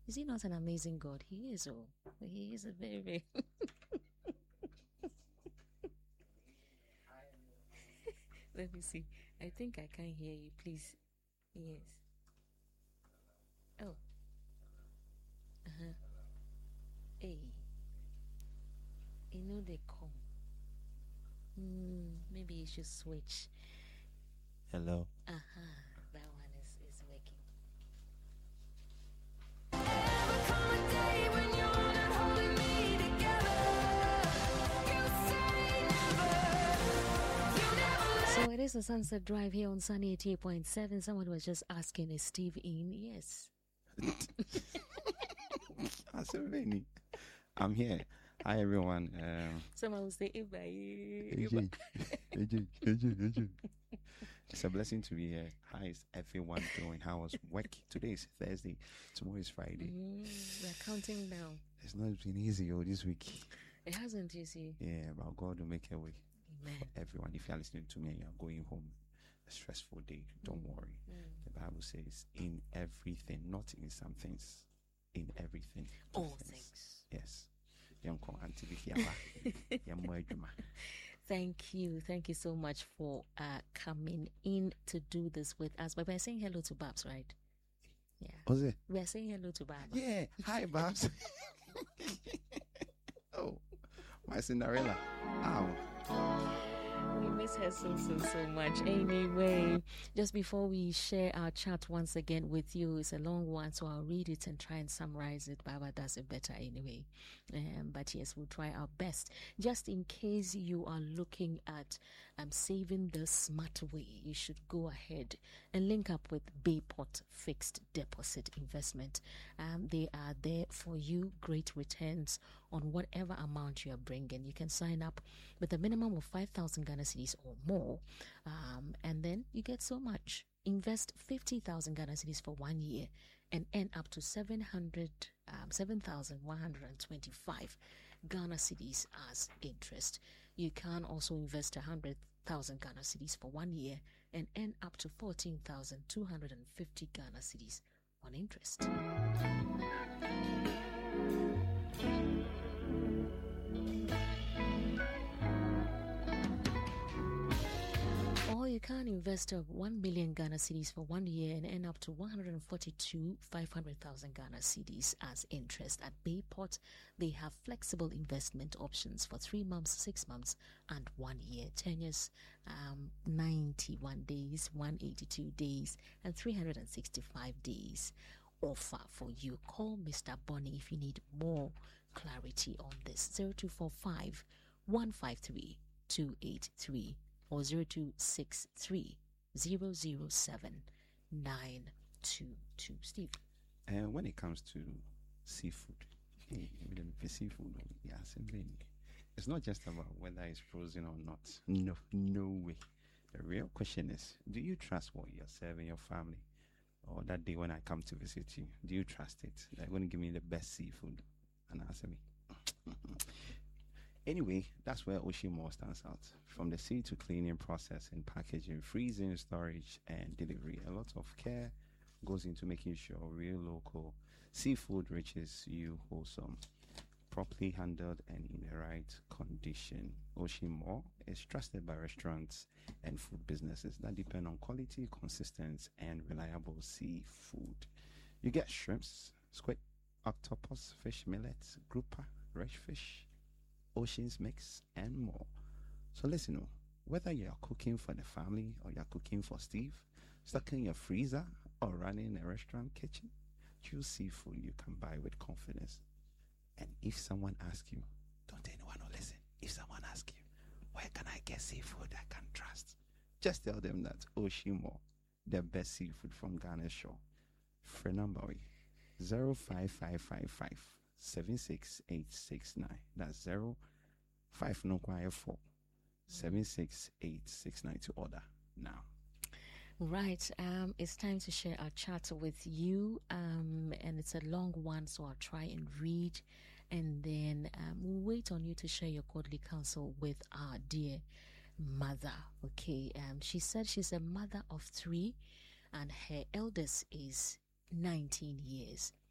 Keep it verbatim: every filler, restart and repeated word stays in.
Is he not an amazing God? He is. Oh, he is a very, very. Let me see. I think I can hear you. Please. Yes. Oh. Uh huh. Hey. You know they come. Mm, maybe you should switch. Hello. Uh huh. That one is is working. So it is a Sunset Drive here on Sunny eighty-eight point seven. Someone was just asking, is Steve in? Yes. I'm here. Hi, everyone. Um, Someone will say, Iba, it's a blessing to be here. How is everyone doing? How was work? Today is Thursday. Tomorrow is Friday. Mm, we're counting down. It's not been easy oh, this week. It hasn't, you see. Yeah, but God will make a way. Amen. For everyone. If you're listening to me and you're going home, a stressful day, don't mm. worry. Mm. The Bible says, in everything, not in some things, in everything. All things. things. Yes. Thank you. Thank you so much for uh, coming in to do this with us. But we're saying hello to Babs, right? Yeah. Was it? We're saying hello to Babs. Yeah. Hi, Babs. Oh, my Cinderella. Ow. We miss her so, so, so much. Anyway, just before we share our chat once again with you, it's a long one, so I'll read it and try and summarize it. Baba does it better anyway. Um, but yes, we'll try our best. Just in case you are looking at um, saving the smart way, you should go ahead and link up with Bayport Fixed Deposit Investment. Um, they are there for you. Great returns on whatever amount you are bringing. You can sign up with a minimum of five thousand Ghana cedis or more, um, and then you get so much. Invest fifty thousand Ghana cedis for one year and earn up to seven hundred, um, seven thousand one hundred twenty-five Ghana cedis as interest. You can also invest one hundred thousand Ghana cedis for one year and earn up to fourteen thousand two hundred fifty Ghana cedis on interest. Or you can invest uh, one million Ghana cedis for one year and earn up to one hundred forty-two five hundred thousand Ghana cedis as interest. At Bayport, they have flexible investment options for three months, six months, and one year. Tenures, um, ninety-one days, one hundred eighty-two days, and three hundred sixty-five days. Offer for you. Call Mister Bonnie if you need more clarity on this. zero two four five, one five three, two eight three or zero two six three, zero zero seven, nine two two. Steve? Uh, when it comes to seafood, seafood, it's not just about whether it's frozen or not. No, no way. The real question is, do you trust what you're serving your family? Or that day when I come to visit you, do you trust it? They're going to give me the best seafood. And answer me. Anyway, that's where Oshimore stands out. From the sea to cleaning, processing, packaging, freezing, storage, and delivery, a lot of care goes into making sure real local seafood reaches you wholesome, properly handled, and in the right condition. Oshimore is trusted by restaurants and food businesses that depend on quality, consistency, and reliable seafood. You get shrimps, squid, octopus, fish, millet, grouper, fresh fish, oceans mix, and more. So listen, whether you're cooking for the family or you're cooking for Steve, stuck in your freezer or running a restaurant kitchen, choose seafood you can buy with confidence. And if someone asks you, don't anyone know, listen, if someone asks you, where can I get seafood I can trust? Just tell them that Oshimore, the best seafood from Ghana shore. For number zero five five five five seven six eight six nine. That's zero five no four seven six eight six nine to order now. Right, um, it's time to share our chat with you, um, and it's a long one, so I'll try and read, and then um, we'll wait on you to share your godly counsel with our dear mother. Okay, um, she said she's a mother of three, and her eldest is nineteen years.